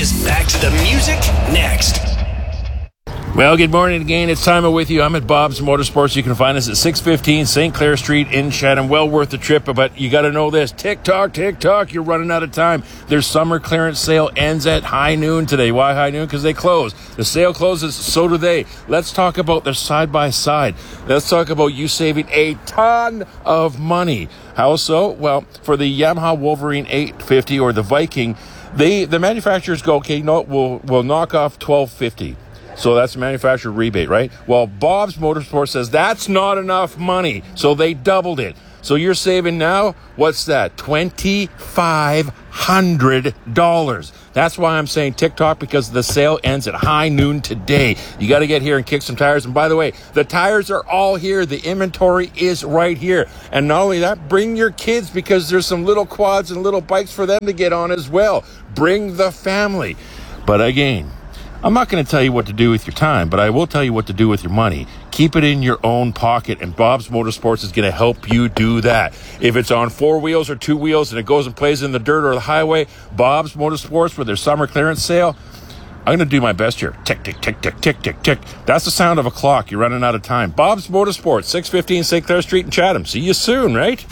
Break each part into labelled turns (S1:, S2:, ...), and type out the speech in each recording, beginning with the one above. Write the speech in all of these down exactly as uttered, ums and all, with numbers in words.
S1: is back to the music next.
S2: Well, good morning again. It's time with you. I'm at Bob's Motorsports. You can find us at six fifteen Saint Clair Street in Chatham. Well worth the trip, but you got to know this. Tick-tock, tick-tock, you're running out of time. Their summer clearance sale ends at high noon today. Why high noon? Because they close. The sale closes, so do they. Let's talk about their side-by-side. Let's talk about you saving a ton of money. How so? Well, for the Yamaha Wolverine eight fifty or the Viking, they the manufacturers go, okay, no, we'll, we'll knock off twelve fifty. So that's a manufacturer rebate, right? Well, Bob's Motorsport says that's not enough money, so they doubled it. So you're saving now, what's that? twenty-five hundred dollars. That's why I'm saying TikTok, because the sale ends at high noon today. You got to get here and kick some tires. And by the way, the tires are all here. The inventory is right here. And not only that, bring your kids, because there's some little quads and little bikes for them to get on as well. Bring the family. But again, I'm not going to tell you what to do with your time, but I will tell you what to do with your money. Keep it in your own pocket, and Bob's Motorsports is going to help you do that. If it's on four wheels or two wheels and it goes and plays in the dirt or the highway, Bob's Motorsports with their summer clearance sale, I'm going to do my best here. Tick, tick, tick, tick, tick, tick, tick. That's the sound of a clock. You're running out of time. Bob's Motorsports, six fifteen Saint Clair Street in Chatham. See you soon, right?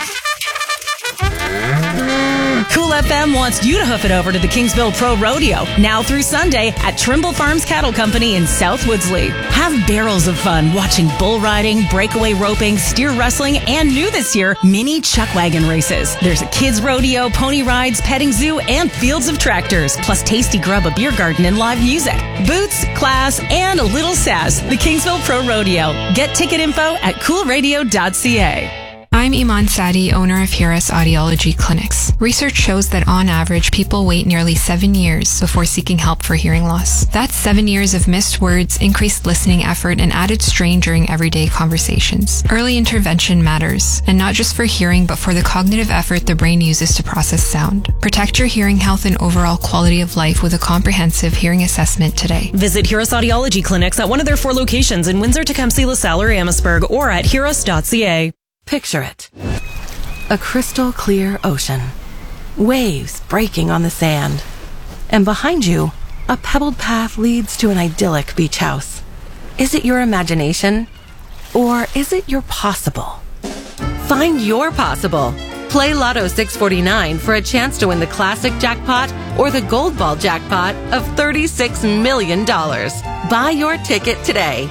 S3: Cool F M wants you to hoof it over to the Kingsville Pro Rodeo, now through Sunday at Trimble Farms Cattle Company in South Woodsley. Have barrels of fun watching bull riding, breakaway roping, steer wrestling, and new this year, mini chuck wagon races. There's a kids rodeo, pony rides, petting zoo, and fields of tractors, plus tasty grub, a beer garden, and live music. Boots, class, and a little sass. The Kingsville Pro Rodeo. Get ticket info at cool radio dot c a.
S4: I'm Iman Sadi, owner of Hiras Audiology Clinics. Research shows that on average, people wait nearly seven years before seeking help for hearing loss. That's seven years of missed words, increased listening effort, and added strain during everyday conversations. Early intervention matters, and not just for hearing, but for the cognitive effort the brain uses to process sound. Protect your hearing health and overall quality of life with a comprehensive hearing assessment today.
S3: Visit Hiras Audiology Clinics at one of their four locations in Windsor, Tecumseh, LaSalle, or Amherstburg, or at hiras dot c a.
S5: Picture it. A crystal clear ocean. Waves breaking on the sand. And behind you, a pebbled path leads to an idyllic beach house. Is it your imagination? Or is it your possible? Find your possible. Play Lotto six forty-nine for a chance to win the classic jackpot or the gold ball jackpot of thirty-six million dollars. Buy your ticket today.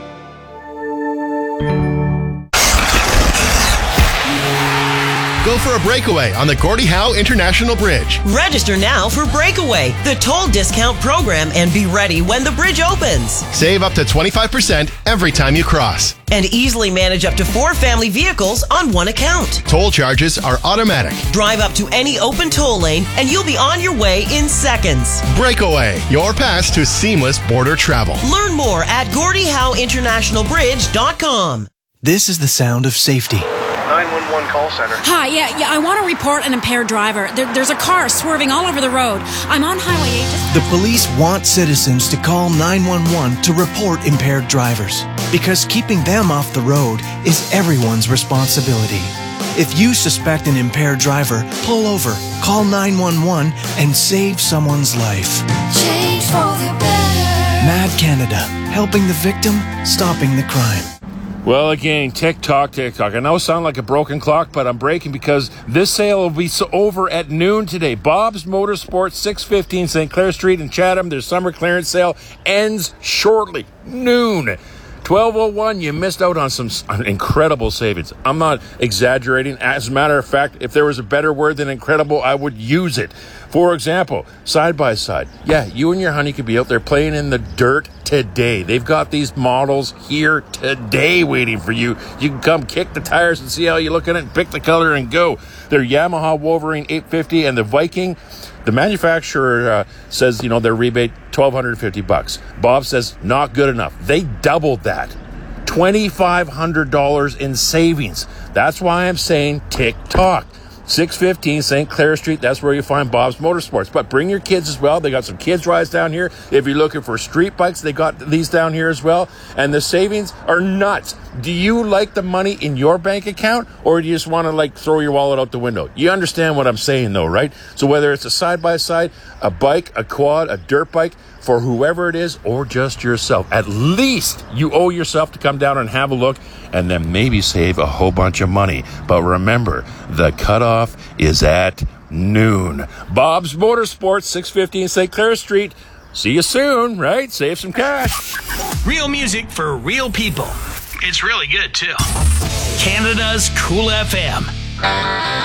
S6: Go for a breakaway on the Gordie Howe International Bridge.
S7: Register now for Breakaway, the toll discount program, and be ready when the bridge opens.
S6: Save up to twenty-five percent every time you cross.
S7: And easily manage up to four family vehicles on one account.
S6: Toll charges are automatic.
S7: Drive up to any open toll lane and you'll be on your way in seconds.
S6: Breakaway, your pass to seamless border travel.
S7: Learn more at Gordie Howe International Bridge dot com.
S8: This is the sound of safety.
S9: nine one one call center.
S10: Hi, yeah, yeah, I want to report an impaired driver. There, there's a car swerving all over the road. I'm on Highway eight. Just-
S8: the police want citizens to call nine one one to report impaired drivers, because keeping them off the road is everyone's responsibility. If you suspect an impaired driver, pull over, call nine one one, and save someone's life.
S11: Change for the better.
S8: Mad Canada, helping the victim, stopping the crime.
S2: Well, again, tick-tock, tick-tock. I know I sound like a broken clock, but I'm breaking because this sale will be so over at noon today. Bob's Motorsports, six fifteen Saint Clair Street in Chatham. Their summer clearance sale ends shortly. Noon. twelve oh one, you missed out on some incredible savings. I'm not exaggerating. As a matter of fact, if there was a better word than incredible, I would use it. For example, side by side. Yeah, you and your honey could be out there playing in the dirt today. They've got these models here today waiting for you. You can come kick the tires and see how you look at it and pick the color and go. Their Yamaha Wolverine eight fifty and the Viking, the manufacturer uh, says, you know, their rebate twelve fifty bucks. Bob says not good enough. They doubled that. twenty-five hundred dollars in savings. That's why I'm saying tick-tock. six fifteen Saint Clair Street. That's where you find Bob's Motorsports. But bring your kids as well. They got some kids rides down here. If you're looking for street bikes, they got these down here as well. And the savings are nuts. Do you like the money in your bank account, or do you just want to like throw your wallet out the window? You understand what I'm saying though, right? So whether it's a side-by-side, a bike, a quad, a dirt bike, for whoever it is, or just yourself, at least you owe yourself to come down and have a look, and then maybe save a whole bunch of money. But remember, the cutoff is at noon. Bob's Motorsports, six fifteen Saint Clair Street. See you soon, right? Save some cash.
S1: Real music for real people. It's really good, too. Canada's Cool F M.